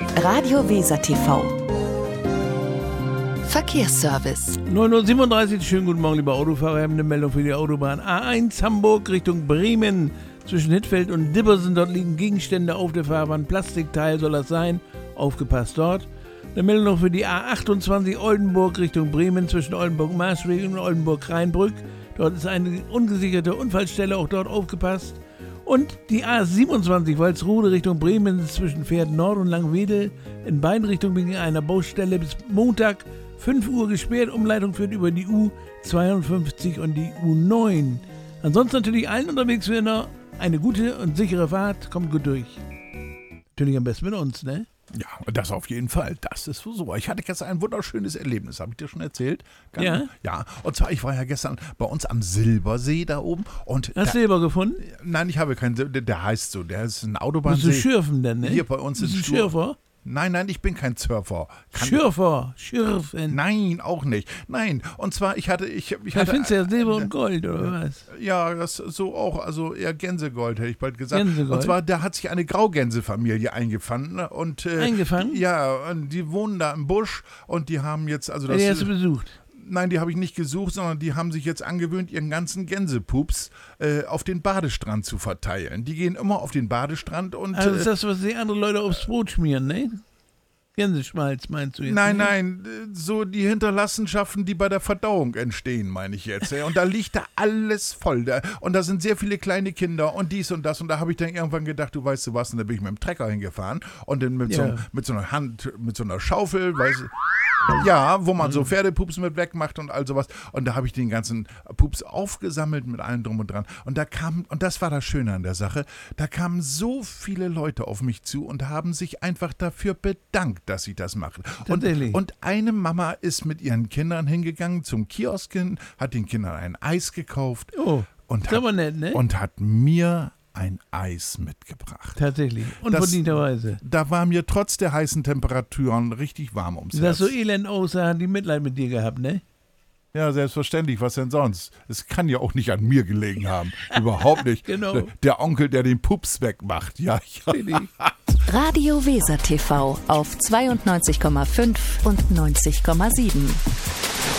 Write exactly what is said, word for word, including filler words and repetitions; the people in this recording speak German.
Radio Weser T V. Verkehrsservice. neun Uhr siebenunddreißig, schönen guten Morgen, liebe Autofahrer. Wir haben eine Meldung für die Autobahn A eins Hamburg Richtung Bremen. Zwischen Hittfeld und Dibbersen, dort liegen Gegenstände auf der Fahrbahn. Plastikteil soll das sein. Aufgepasst dort. Eine Meldung noch für die A achtundzwanzig Oldenburg Richtung Bremen. Zwischen Oldenburg-Maßweg und Oldenburg-Rheinbrück. Dort ist eine ungesicherte Unfallstelle, auch dort aufgepasst. Und die A siebenundzwanzig Walsrode Richtung Bremen zwischen Pferd Nord und Langwedel. In beiden Richtungen wegen einer Baustelle bis Montag fünf Uhr gesperrt. Umleitung führt über die U zweiundfünfzig und die U neun. Ansonsten natürlich allen unterwegs für noch eine gute und sichere Fahrt. Kommt gut durch. Natürlich am besten mit uns, ne? Ja, das auf jeden Fall. Das ist so. Ich hatte gestern ein wunderschönes Erlebnis. Habe ich dir schon erzählt? Ganz Ja. Ja. Und zwar, ich war ja gestern bei uns am Silbersee da oben. Und Hast du da, Silber gefunden? Nein, ich habe keinen Silber. Der, der heißt so. Der ist ein Bist Autobahnsee. du Schürfen denn, ne? Hier bei uns Bist ist du Stur- Schürfer? Nein, nein, ich bin kein Surfer. Kann- Schürfer, Schürfen. Nein, auch nicht. Nein, und zwar, ich hatte... Ich, ich Da hatte findest du ja Silber und Gold, oder was? Ja, das so auch, also eher Gänsegold, hätte ich bald gesagt. Gänsegold. Und zwar, da hat sich eine Graugänsefamilie eingefangen. Und, äh, Eingefangen? Ja, und die wohnen da im Busch und die haben jetzt, also das... Die hast du besucht. Nein, die habe ich nicht gesucht, sondern die haben sich jetzt angewöhnt, ihren ganzen Gänsepups äh, auf den Badestrand zu verteilen. Die gehen immer auf den Badestrand und... Also äh, ist das, was die andere Leute aufs Brot schmieren, ne? Gänseschmalz meinst du jetzt? Nein, ne? nein, so die Hinterlassenschaften, die bei der Verdauung entstehen, meine ich jetzt. Und da liegt da alles voll. Und da sind sehr viele kleine Kinder und dies und das. Und da habe ich dann irgendwann gedacht, du weißt du was, und da bin ich mit dem Trecker hingefahren und dann mit, Ja. so, mit so einer Hand, mit so einer Schaufel, weißt du, ja, wo man so Pferdepups mit wegmacht und all sowas. Und da habe ich den ganzen Pups aufgesammelt mit allem drum und dran. Und da kam, und das war das Schöne an der Sache, da kamen so viele Leute auf mich zu und haben sich einfach dafür bedankt, dass ich das mache. Und, Tatsächlich. und eine Mama ist mit ihren Kindern hingegangen zum Kiosk hin, hat den Kindern ein Eis gekauft Oh, und, ist hat, aber nett, ne? und hat mir ein Eis mitgebracht. Tatsächlich. Das- Unverdienterweise. Da war mir trotz der heißen Temperaturen richtig warm ums Das Herz. so elend aussah, hat die Mitleid mit dir gehabt, ne? Ja, selbstverständlich, was denn sonst? Es kann ja auch nicht an mir gelegen haben. Überhaupt nicht. Genau. Der Onkel, der den Pups wegmacht. Ja, ja. Radio Weser T V auf zweiundneunzig Komma fünf und neunzig Komma sieben.